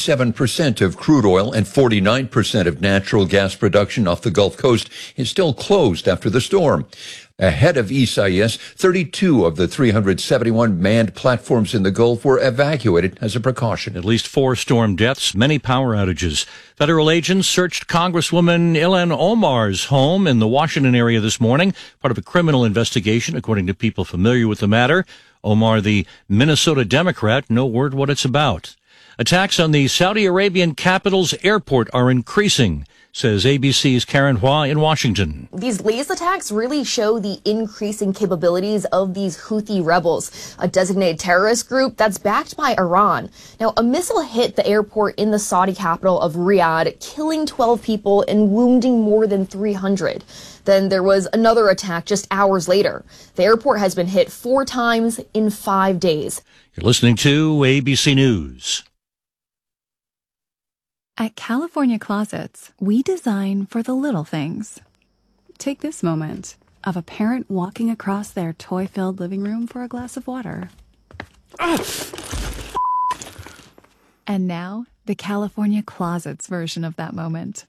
57% of crude oil and 49% of natural gas production off the Gulf Coast is still closed after the storm. Ahead of Isaias, 32 of the 371 manned platforms in the Gulf were evacuated as a precaution. At least 4 storm deaths, many power outages. Federal agents searched Congresswoman Ilhan Omar's home in the Washington area this morning, part of a criminal investigation, according to people familiar with the matter. Omar, the Minnesota Democrat, no word what it's about. Attacks on the Saudi Arabian capital's airport are increasing, says ABC's Karen Hua in Washington. These latest attacks really show the increasing capabilities of these Houthi rebels, a designated terrorist group that's backed by Iran. Now, a missile hit the airport in the Saudi capital of Riyadh, killing 12 people and wounding more than 300. Then there was another attack just hours later. The airport has been hit 4 times in 5 days. You're listening to ABC News. At California Closets, we design for the little things. Take this moment of a parent walking across their toy-filled living room for a glass of water. And now, the California Closets version of that moment.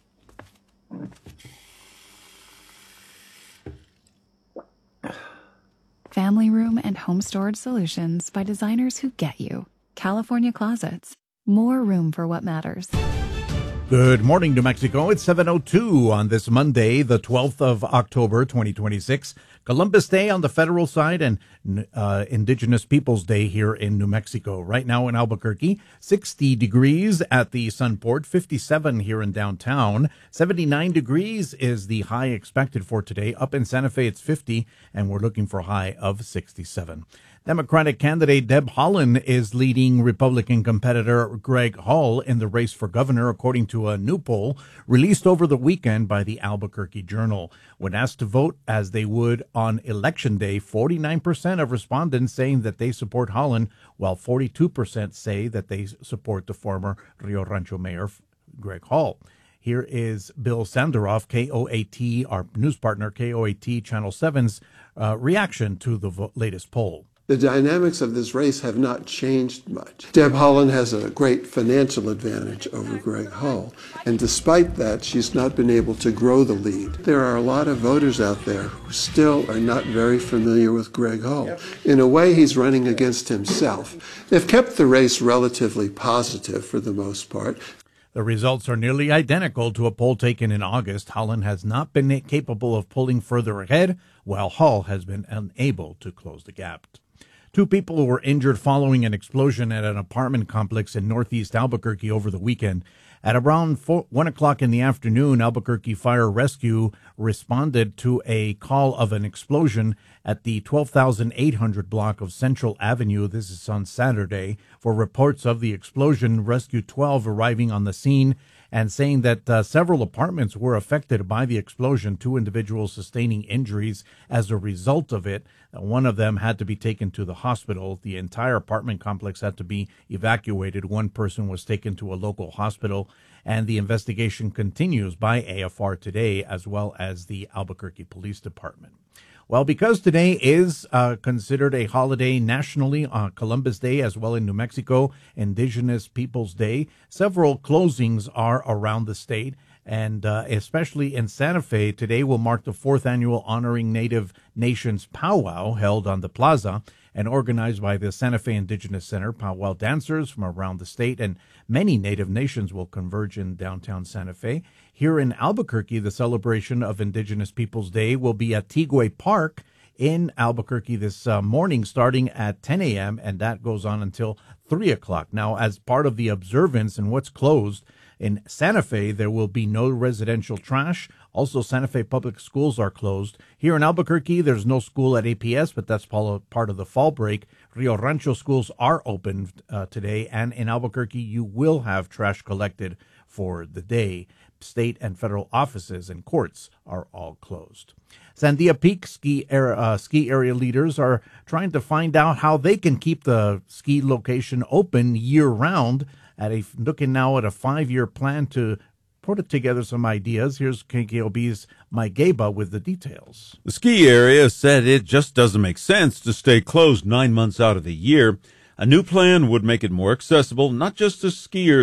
Family room and home storage solutions by designers who get you. California Closets. More room for what matters. Good morning, New Mexico. It's 7:02 on this Monday, the 12th of October, 2026. Columbus Day on the federal side and Indigenous Peoples Day here in New Mexico. Right now in Albuquerque, 60 degrees at the Sunport, 57 here in downtown. 79 degrees is the high expected for today. Up in Santa Fe, it's 50, and we're looking for a high of 67. Democratic candidate Deb Haaland is leading Republican competitor Greg Hall in the race for governor, according to a new poll released over the weekend by the Albuquerque Journal. When asked to vote as they would on Election Day, 49% of respondents saying that they support Haaland, while 42% say that they support the former Rio Rancho mayor Greg Hall. Here is Bill Sandaroff, KOAT, our news partner, KOAT Channel 7's reaction to the latest poll. The dynamics of this race have not changed much. Deb Haaland has a great financial advantage over Greg Hall, and despite that, she's not been able to grow the lead. There are a lot of voters out there who still are not very familiar with Greg Hall. In a way, he's running against himself. They've kept the race relatively positive for the most part. The results are nearly identical to a poll taken in August. Haaland has not been capable of pulling further ahead, while Hall has been unable to close the gap. 2 people were injured following an explosion at an apartment complex in northeast Albuquerque over the weekend. At around 1 o'clock in the afternoon, Albuquerque Fire Rescue responded to a call of an explosion at the 12,800 block of Central Avenue. This is on Saturday. For reports of the explosion, Rescue 12 arriving on the scene and saying that several apartments were affected by the explosion, 2 individuals sustaining injuries as a result of it. One of them had to be taken to the hospital. The entire apartment complex had to be evacuated. 1 person was taken to a local hospital, and the investigation continues by AFR today, as well as the Albuquerque Police Department. Well, because today is considered a holiday nationally, on Columbus Day, as well in New Mexico, Indigenous Peoples Day, several closings are around the state. And especially in Santa Fe, today will mark the 4th annual Honoring Native Nations Powwow held on the plaza and organized by the Santa Fe Indigenous Center. Powwow dancers from around the state and many Native nations will converge in downtown Santa Fe. Here in Albuquerque, the celebration of Indigenous Peoples Day will be at Tigüey Park in Albuquerque this morning, starting at 10 a.m., and that goes on until 3 o'clock. Now, as part of the observance and what's closed, in Santa Fe, there will be no residential trash. Also, Santa Fe public schools are closed. Here in Albuquerque, there's no school at APS, but that's part of the fall break. Rio Rancho schools are open today, and in Albuquerque, you will have trash collected for the day. State and federal offices and courts are all closed. Sandia Peak ski area leaders are trying to find out how they can keep the ski location open year-round. Looking now at a 5-year plan to put together some ideas. Here's KKOB's Mike Gaba with the details. The ski area said it just doesn't make sense to stay closed 9 months out of the year. A new plan would make it more accessible, not just to skiers,